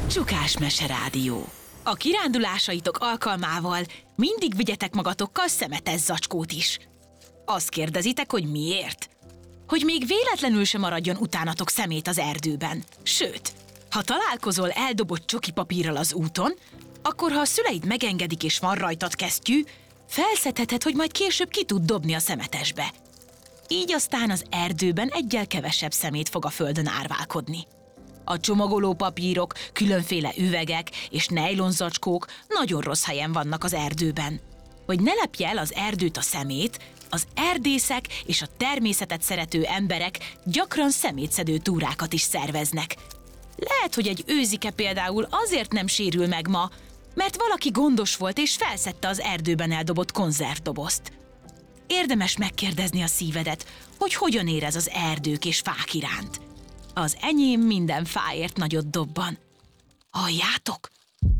Csukás Mese Rádió. A kirándulásaitok alkalmával mindig vigyetek magatokkal szemetes zacskót is. Azt kérdezitek, hogy miért? Hogy még véletlenül sem maradjon utánatok szemét az erdőben. Sőt, ha találkozol eldobott csokipapírral az úton, akkor ha a szüleid megengedik és van rajtad kesztyű, felszedheted, hogy majd később ki tud dobni a szemetesbe. Így aztán az erdőben egyel kevesebb szemét fog a földön árválkodni. A csomagoló papírok, különféle üvegek és nejlonzacskók nagyon rossz helyen vannak az erdőben. Hogy ne lepje el az erdőt a szemét, az erdészek és a természetet szerető emberek gyakran szemétszedő túrákat is szerveznek. Lehet, hogy egy őzike például azért nem sérül meg ma, mert valaki gondos volt és felszedte az erdőben eldobott konzervdobozt. Érdemes megkérdezni a szívedet, hogy hogyan érez az erdők és fák iránt. Az enyém minden fáért nagyot dobban. Halljátok?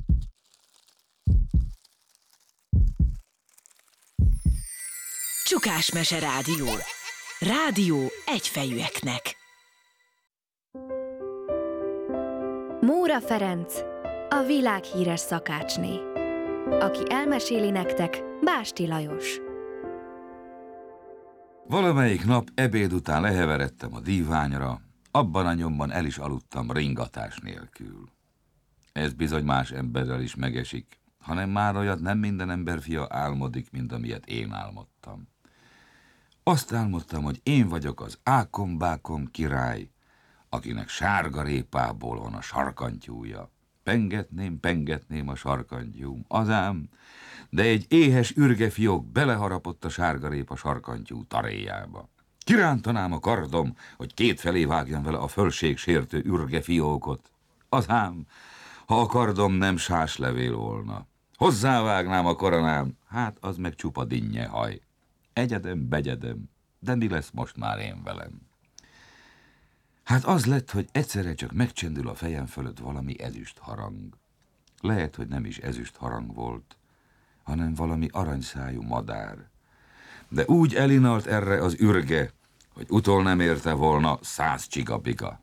Csukás Mese Rádió. Rádió egyfejűeknek. Móra Ferenc, a világhíres szakácsné. Aki elmeséli nektek, Básti Lajos. Valamelyik nap ebéd után leheveredtem a díványra, abban a nyomban el is aludtam ringatás nélkül. Ez bizony más emberrel is megesik, hanem már olyat nem minden emberfia álmodik, mint amilyet én álmodtam. Azt álmodtam, hogy én vagyok az ákom-bákom király, akinek sárgarépából van a sarkantyúja. Pengetném a sarkantyúm, azám, de egy éhes ürgefiók beleharapott a sárgarépa sarkantyú taréjába. Kirántanám a kardom, hogy kétfelé vágjam vele a fölségsértő ürgefiókot. Azám, ha a kardom nem sáslevél volna. Hozzávágnám a koronám, hát az meg csupa dinnyehaj. Egyedem, de mi lesz most már én velem? Hát az lett, hogy egyszerre csak megcsendül a fejem fölött valami ezüst harang. Lehet, hogy nem is ezüst harang volt, hanem valami aranyszájú madár. De úgy elinalt erre az ürge, hogy utol nem érte volna 100 csigabiga.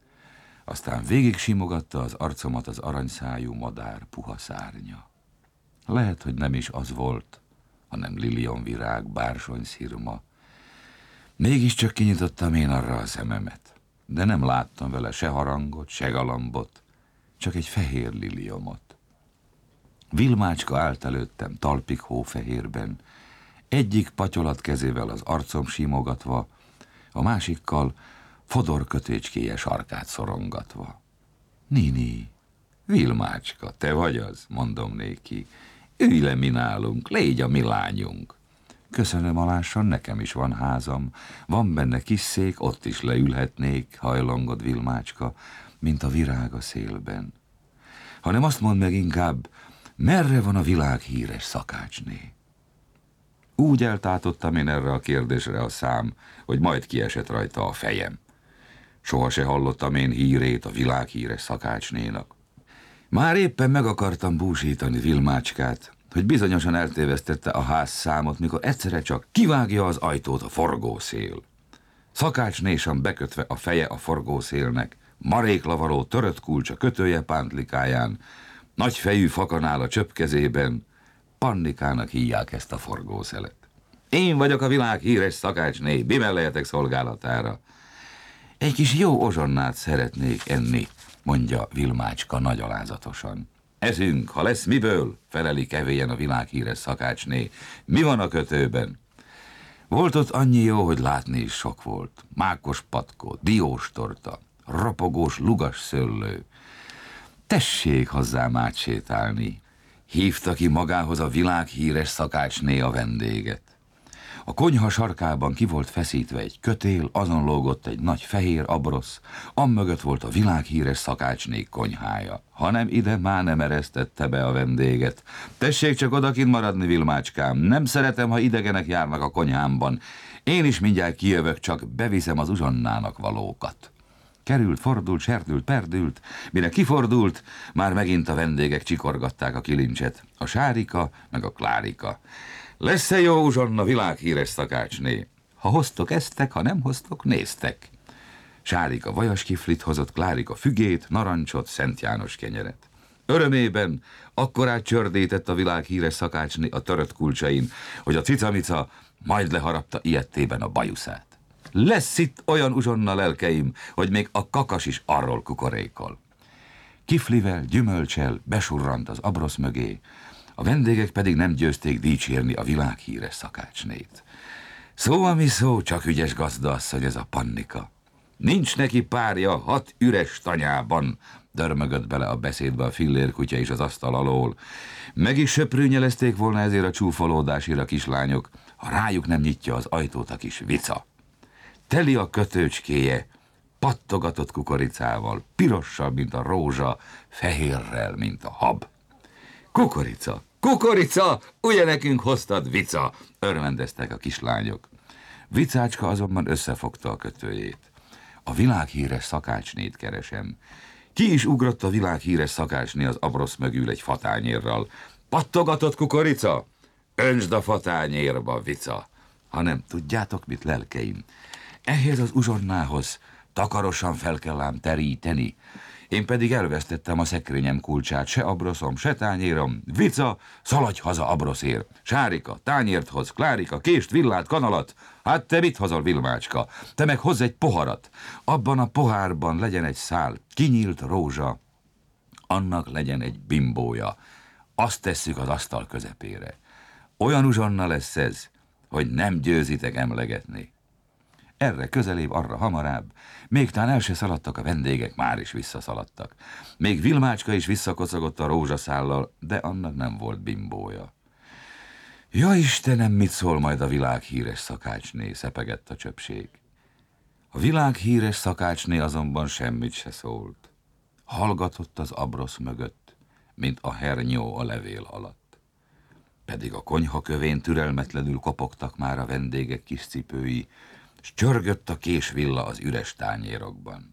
Aztán végig simogatta az arcomat az aranyszájú madár puha szárnya. Lehet, hogy nem is az volt, hanem lilionvirág bársonyszirma. Mégiscsak kinyitottam én arra a szememet, de nem láttam vele se harangot, se galambot, csak egy fehér liliomot. Vilmácska állt előttem talpig hófehérben, egyik patyolat kezével az arcom simogatva, a másikkal fodorkötécskéje sarkát szorongatva. Nini, Vilmácska, te vagy az, mondom néki. Ülj le mi nálunk, légy a mi lányunk. Köszönöm, alásson, nekem is van házam, van benne kis szék, ott is leülhetnék, hajlongod Vilmácska, mint a virág a szélben. Hanem azt mondd meg inkább, merre van a világhíres szakácsné? Úgy eltátottam én erre a kérdésre a szám, hogy majd kiesett rajta a fejem. Soha se hallottam én hírét a világhíres szakácsnénak. Már éppen meg akartam búsítani Vilmácskát, hogy bizonyosan eltévesztette a ház számot, mikor egyszerre csak kivágja az ajtót a forgószél. Szakácsnésan bekötve a feje a forgószélnek, maréklavaró törött kulcs a kötője pántlikáján, nagyfejű fakanál a csöpkezében, Pannikának hívják ezt a forgószelet. Én vagyok a világ híres szakácsné, bimellejetek szolgálatára. Egy kis jó ozsonnát szeretnék enni, mondja Vilmácska nagy alázatosan. Eszünk, ha lesz miből, feleli kevélyen a világhíres szakácsné. Mi van a kötőben? Volt ott annyi jó, hogy látni is sok volt. Mákos patkó, diós torta, ropogós lugas szőlő. Tessék hozzám átsétálni. Hívta ki magához a világhíres szakácsné a vendéget. A konyha sarkában ki volt feszítve egy kötél, azon lógott egy nagy fehér abrosz, amögött volt a világhíres szakácsné konyhája. Hanem ide már nem eresztette be a vendéget. Tessék csak odakint maradni, Vilmácskám, nem szeretem, ha idegenek járnak a konyhámban. Én is mindjárt kijövök, csak beviszem az uzsonnának valókat. Került, fordult, serdült, perdült, mire kifordult, már megint a vendégek csikorgatták a kilincset, a Sárika meg a Klárika. Lesz-e jó uzsonna, világhíres szakácsné? Ha hoztok, esztek, ha nem hoztok, néztek. Sárika vajaskiflit hozott, Klárika fügét, narancsot, Szent János kenyeret. Örömében akkorát csördített a világhíres szakácsné a törött kulcsain, hogy a cicamica majd leharapta ilyettében a bajuszát. Lesz itt olyan uzsonna lelkeim, hogy még a kakas is arról kukorékol. Kiflivel, gyümölcsel besurrant az abrosz mögé, a vendégek pedig nem győzték dicsérni a világhíres szakácsnét. Szó, ami szó, csak ügyes gazdaasszony ez a Pannika. Nincs neki párja 6 üres tanyában, dörmögött bele a beszédbe a fillérkutya is az asztal alól. Meg is söprűnyelezték volna ezért a csúfolódásért a kislányok, ha rájuk nem nyitja az ajtót a kis vica. Teli a kötőcskéje, pattogatott kukoricával, pirossal, mint a rózsa, fehérrel, mint a hab. Kukorica, kukorica, ugye nekünk hoztad, vica, örvendeztek a kislányok. Vicácska azonban összefogta a kötőjét. A világhíres szakácsnét keresem. Ki is ugrott a világhíres szakácsné az abrosz mögül egy fatányérral. Pattogatott kukorica? Öntsd a fatányérba, vica. Ha nem tudjátok mit, lelkeim, ehhez az uzsonnához takarosan fel kell ám teríteni. Én pedig elvesztettem a szekrényem kulcsát, se abroszom, se tányérom. Vica, szaladj haza abroszér. Sárika, tányért hoz, Klárika, kést, villát, kanalat. Hát te mit hozol, Vilmácska? Te meg hozz egy poharat. Abban a pohárban legyen egy szál kinyílt rózsa, annak legyen egy bimbója. Azt tesszük az asztal közepére. Olyan uzsonna lesz ez, hogy nem győzitek emlegetni. Erre közelébb, arra hamarabb, még tán el se szaladtak a vendégek, már is visszaszaladtak. Még Vilmácska is visszakocogott a rózsaszállal, de annak nem volt bimbója. Ja Istenem, mit szól majd a világhíres szakácsné, szepegett a csöpség. A világhíres szakácsné azonban semmit se szólt. Hallgatott az abrosz mögött, mint a hernyó a levél alatt. Pedig a konyha kövén türelmetlenül kopogtak már a vendégek kis cipői, s csörgött a késvilla az üres tányérokban.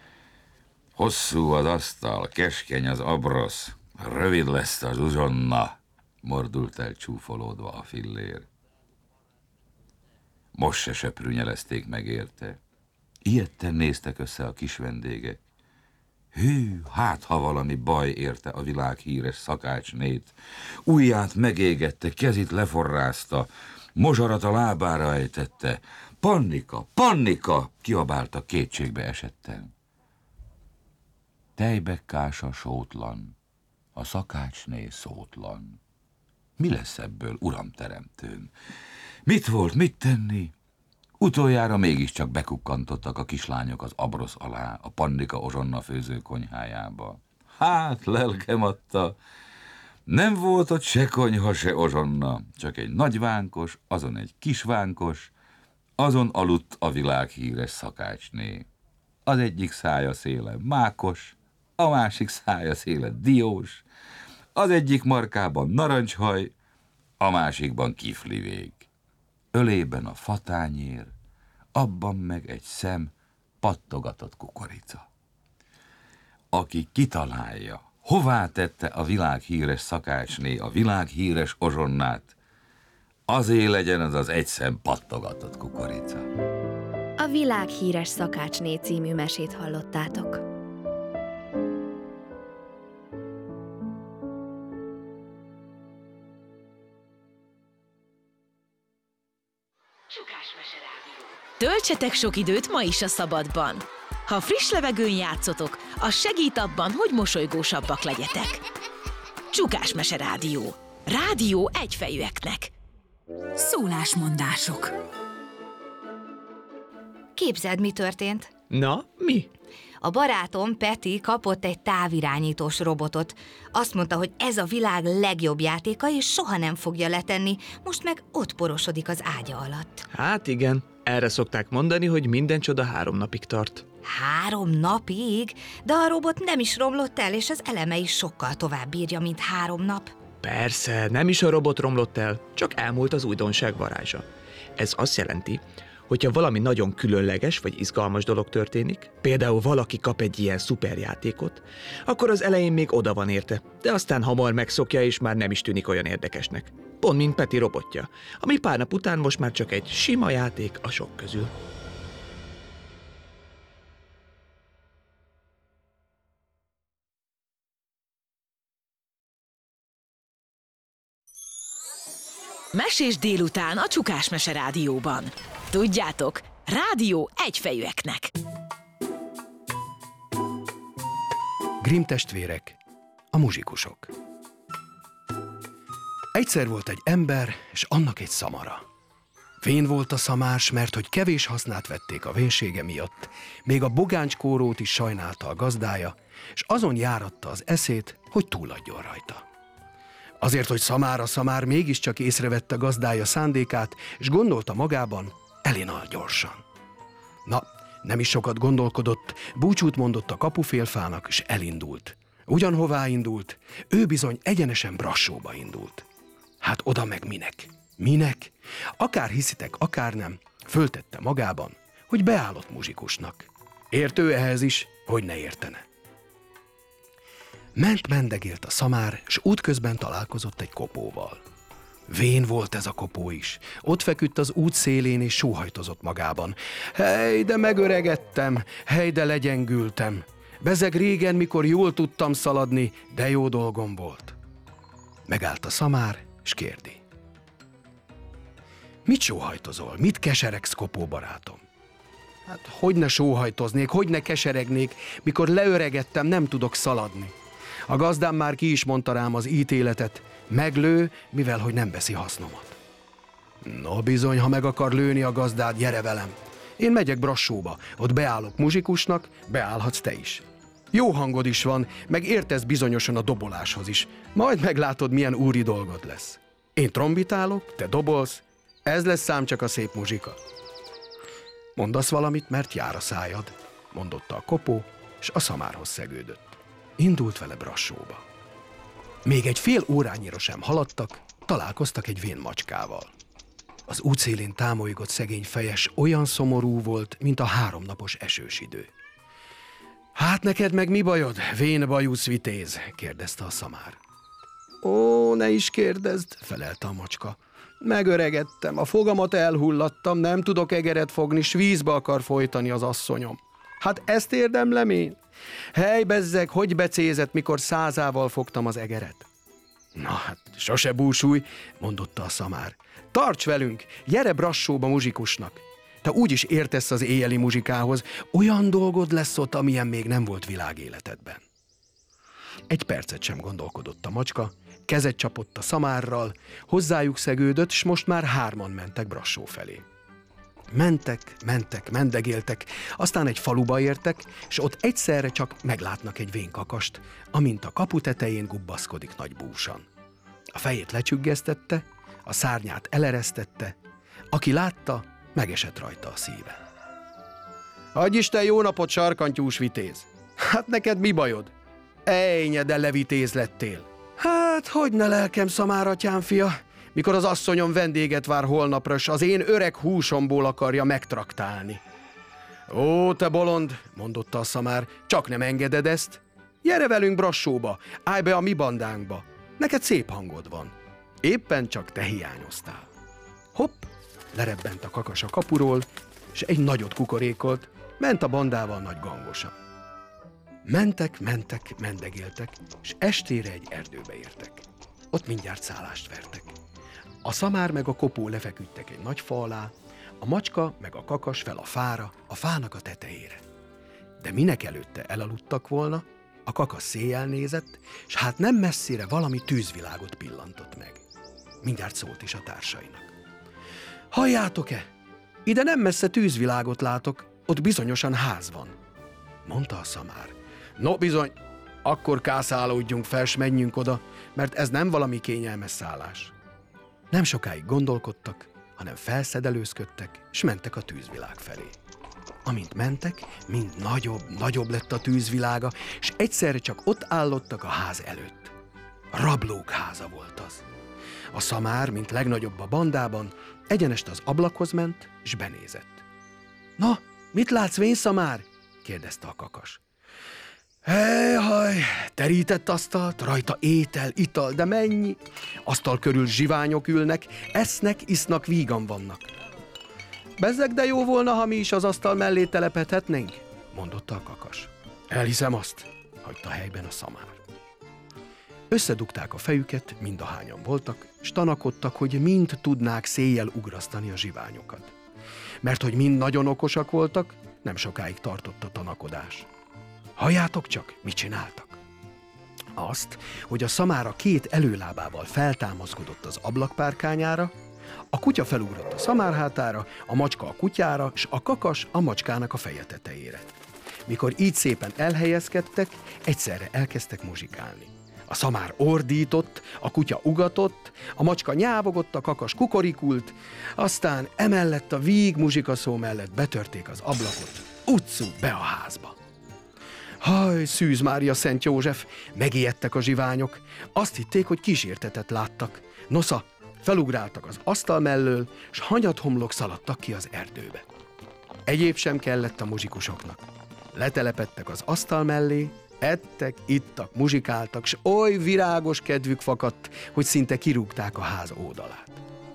Hosszú az asztal, keskeny az abrosz, rövid lesz az uzsonna, mordult el csúfolódva a fillér. Most se söprűnyelezték meg érte. Ilyetten néztek össze a kis vendégek. Hű, hát ha valami baj érte a világhíres szakácsnét. Ujját megégette, kezét leforrázta, mozsarat a lábára ejtette. Pannika, Pannika! Kiabálta kétségbe esetten. Tejbekkása sótlan, a szakácsné szótlan. Mi lesz ebből, uram teremtőm? Mit volt, mit tenni? Utoljára mégiscsak bekukkantottak a kislányok az abrosz alá, a Pannika ozsonna főző konyhájába. Hát, lelkem adta, nem volt ott se konyha, se ozsonna, csak egy nagy vánkos, azon egy kis vánkos, azon aludt a világhíres szakácsné. Az egyik szája széle mákos, a másik szája széle diós, az egyik markában narancshaj, a másikban kiflivég. Ölében a fatányér, abban meg egy szem pattogatott kukorica. Aki kitalálja, hová tette a világhíres szakácsné a világhíres ozsonnát, azé legyen az az egy szem pattogatott kukorica. A világhíres szakácsné című mesét hallottátok. Töltsetek sok időt ma is a szabadban. Ha friss levegőn játszotok, az segít abban, hogy mosolygósabbak legyetek. Csukás Mese Rádió. Rádió egyfejűeknek. Szólásmondások. Képzeld, mi történt? Na, mi? A barátom Peti kapott egy távirányítós robotot. Azt mondta, hogy ez a világ legjobb játéka, és soha nem fogja letenni, most meg ott porosodik az ágya alatt. Hát igen, erre szokták mondani, hogy minden csoda 3 napig tart. 3 napig? De a robot nem is romlott el, és az eleme is sokkal tovább bírja, mint 3 nap. Persze, nem is a robot romlott el, csak elmúlt az újdonság varázsa. Ez azt jelenti, hogyha valami nagyon különleges vagy izgalmas dolog történik, például valaki kap egy ilyen szuperjátékot, akkor az elején még oda van érte, de aztán hamar megszokja és már nem is tűnik olyan érdekesnek. Pont mint Peti robotja, ami pár nap után most már csak egy sima játék a sok közül. Mesés délután a Csukás Mese Rádióban. Tudjátok, rádió egyfejűeknek. Grimm testvérek, a muzsikusok. Egyszer volt egy ember, és annak egy szamara. Vén volt a szamár, mert hogy kevés hasznát vették a vénsége miatt, még a bogáncskórót is sajnálta a gazdája, és azon járatta az eszét, hogy túladjon rajta. Azért, hogy szamár mégiscsak észrevette a gazdája szándékát, és gondolta magában, elinal gyorsan. Na, nem is sokat gondolkodott, búcsút mondott a kapufélfának, és elindult. Ugyanhová indult, ő bizony egyenesen Brassóba indult. Hát oda meg minek? Minek? Akár hiszitek, akár nem, föltette magában, hogy beállott muzsikusnak. Ért ő ehhez is, hogy ne értene. Mendegélt a szamár, s útközben találkozott egy kopóval. Vén volt ez a kopó is. Ott feküdt az út szélén, és sóhajtozott magában. Hely, de megöregedtem, hely, de legyengültem. Bezeg régen, mikor jól tudtam szaladni, de jó dolgom volt. Megállt a szamár, s kérdi. Mit sóhajtozol? Mit keseregsz, kopó barátom? Hát, hogy ne sóhajtoznék, hogy ne keseregnék, mikor leöregedtem, nem tudok szaladni. A gazdám már ki is mondta rám az ítéletet, meglő, mivel hogy nem veszi hasznomat. No bizony, ha meg akar lőni a gazdád, gyere velem. Én megyek Brassóba, ott beállok muzsikusnak, beállhatsz te is. Jó hangod is van, meg értesz bizonyosan a doboláshoz is. Majd meglátod, milyen úri dolgod lesz. Én trombitálok, te dobolsz, ez lesz ám csak a szép muzsika. Mondasz valamit, mert jár a szájad, mondotta a kopó, és a szamárhoz szegődött. Indult vele Brassóba. Még egy fél órányira sem haladtak, találkoztak egy vén macskával. Az útszélén támolygott szegény fejes olyan szomorú volt, mint a 3 napos esős idő. Hát neked meg mi bajod, vén bajusz vitéz? Kérdezte a szamár. Ó, ne is kérdezd, felelte a macska. Megöregedtem, a fogamat elhullattam, nem tudok egeret fogni, s vízbe akar folytani az asszonyom. Hát ezt érdemlem én? Hely, bezzeg, hogy becézett, mikor 100-ával fogtam az egeret? Na hát, sose búsulj, mondotta a szamár. Tarts velünk, gyere Brassóba muzsikusnak. Te úgyis értesz az éjjeli muzsikához, olyan dolgod lesz ott, amilyen még nem volt világéletedben. Egy percet sem gondolkodott a macska, kezet csapott a szamárral, hozzájuk szegődött, s most már 3-an mentek Brassó felé. Mentek, mendegéltek, aztán egy faluba értek, és ott egyszerre csak meglátnak egy vénkakast, amint a kapu tetején gubbaszkodik nagy búsan. A fejét lecsüggesztette, a szárnyát eleresztette, aki látta, megesett rajta a szíve. Adj Isten jó napot, sarkantyús vitéz! Hát neked mi bajod? Ejnye, de levitéz lettél! Hát, hogy ne lelkem, szamár atyám fia, mikor az asszonyom vendéget vár holnapra, s az én öreg húsomból akarja megtraktálni. Ó, te bolond, mondotta a szamár, csak nem engeded ezt. Gyere velünk Brassóba, állj be a mi bandánkba. Neked szép hangod van. Éppen csak te hiányoztál. Hopp, lerebbent a kakas a kapuról, és egy nagyot kukorékolt, ment a bandával nagy gangosan. Mentek, mendegéltek, és estére egy erdőbe értek. Ott mindjárt szállást vertek. A szamár meg a kopó lefeküdtek egy nagy fa alá, a macska meg a kakas fel a fára, a fának a tetejére. De minek előtte elaludtak volna, a kakas széjjel nézett, s hát nem messzire valami tűzvilágot pillantott meg. Mindjárt szólt is a társainak. Halljátok-e? Ide nem messze tűzvilágot látok, ott bizonyosan ház van, mondta a szamár. No bizony, akkor kászálódjunk fel, s menjünk oda, mert ez nem valami kényelmes szállás. Nem sokáig gondolkodtak, hanem felszedelőzködtek, s mentek a tűzvilág felé. Amint mentek, mind nagyobb lett a tűzvilága, és egyszerre csak ott állottak a ház előtt. A rablók háza volt az. A szamár, mint legnagyobb a bandában, egyenest az ablakhoz ment, és benézett. Na, mit látsz, vénszamár? Kérdezte a kakas. Haj, terített asztalt, rajta étel, ital, de mennyi? Asztal körül zsiványok ülnek, esznek, isznak, vígan vannak. Bezzeg, de jó volna, ha mi is az asztal mellé telepedhetnénk, mondotta a kakas. Elhiszem azt, hagyta helyben a szamár. Összedugták a fejüket, mindahányan voltak, s tanakodtak, hogy mind tudnák széjjel ugrasztani a zsiványokat. Mert hogy mind nagyon okosak voltak, nem sokáig tartott a tanakodás. Halljátok csak, mit csináltak? Azt, hogy a szamára 2 előlábával feltámaszkodott az ablakpárkányára, a kutya felugrott a szamár hátára, a macska a kutyára, s a kakas a macskának a feje tetejére. Mikor így szépen elhelyezkedtek, egyszerre elkezdtek muzsikálni. A szamár ordított, a kutya ugatott, a macska nyávogott, a kakas kukorikult, aztán emellett a víg muzsikaszó mellett betörték az ablakot, utcú be a házba. Haj, Szűz Mária Szent József, megijedtek a zsiványok, azt hitték, hogy kísértetet láttak. Nosza, felugráltak az asztal mellől, s hanyathomlok szaladtak ki az erdőbe. Egyéb sem kellett a muzsikusoknak. Letelepedtek az asztal mellé, ettek, ittak, muzsikáltak, s oly virágos kedvük fakadt, hogy szinte kirúgták a ház ódalát.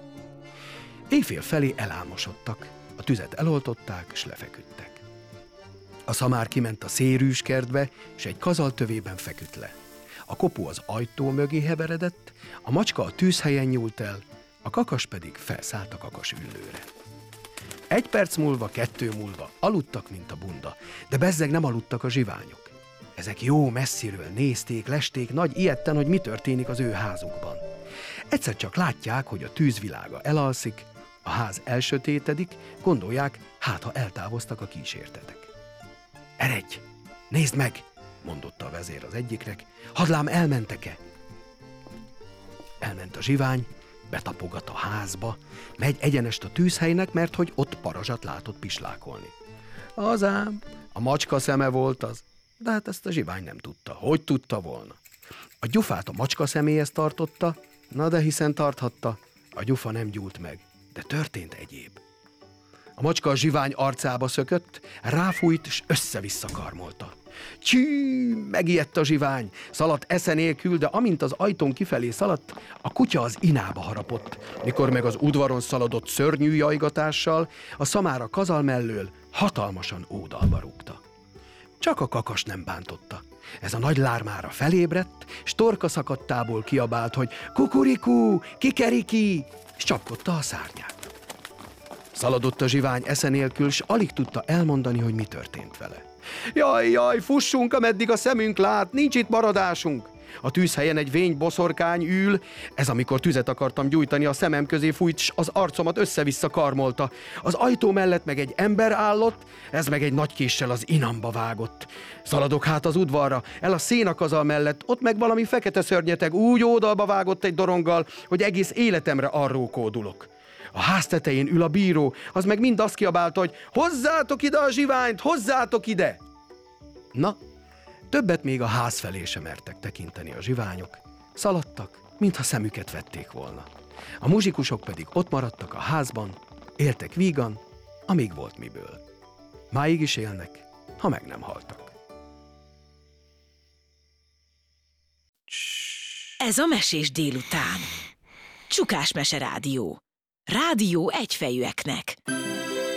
Éjfél felé elálmosodtak, a tüzet eloltották, s lefeküdtek. A szamár kiment a szérűs kertbe, s egy kazal tövében feküdt le. A kopu az ajtó mögé heveredett, a macska a tűzhelyen nyúlt el, a kakas pedig felszállt a kakas üllőre. 1 perc múlva, 2 múlva aludtak, mint a bunda, de bezzeg nem aludtak a zsiványok. Ezek jó messziről nézték, lesték nagy ijedten, hogy mi történik az ő házukban. Egyszer csak látják, hogy a tűzvilága elalszik, a ház elsötétedik, gondolják, hát ha eltávoztak a kísértetek. Eredj, nézd meg, mondotta a vezér az egyiknek, hadlám elmentek-e? Elment a zsivány, betapogat a házba, megy egyenest a tűzhelynek, mert hogy ott parazsat látott pislákolni. Az ám, a macska szeme volt az, de hát ezt a zsivány nem tudta. Hogy tudta volna? A gyufát a macska személyhez tartotta, na de hiszen tarthatta, a gyufa nem gyúlt meg, de történt egyéb. A macska a zsivány arcába szökött, ráfújt, s össze-vissza karmolta. Csű, megijedt a zsivány, szaladt esze nélkül, de amint az ajtón kifelé szaladt, a kutya az inába harapott. Mikor meg az udvaron szaladott szörnyű jajgatással, a szamára kazal mellől hatalmasan ódalba rúgta. Csak a kakas nem bántotta. Ez a nagy lármára felébredt, s torka szakadtából kiabált, hogy kukurikú, kikeriki, s csapkodta a szárnyát. Szaladott a zsivány esze nélkül, s alig tudta elmondani, hogy mi történt vele. Jaj, jaj, fussunk, ameddig a szemünk lát, nincs itt maradásunk. A tűzhelyen egy vény boszorkány ül, ez amikor tüzet akartam gyújtani, a szemem közé fújt, s az arcomat össze-vissza karmolta. Az ajtó mellett meg egy ember állott, ez meg egy nagy késsel az inamba vágott. Szaladok hát az udvarra, el a szénakazal mellett, ott meg valami fekete szörnyeteg úgy ódalba vágott egy doronggal, hogy egész életemre arról kódulok. A ház tetején ül a bíró, az meg mind azt kiabálta, hogy hozzátok ide a zsiványt, hozzátok ide! Na, többet még a ház felé sem mertek tekinteni a zsiványok. Szaladtak, mintha szemüket vették volna. A muzsikusok pedig ott maradtak a házban, éltek vígan, amíg volt miből. Máig is élnek, ha meg nem haltak. Ez a Mesés délután. Csukás Mese Rádió. Rádió egyfejűeknek.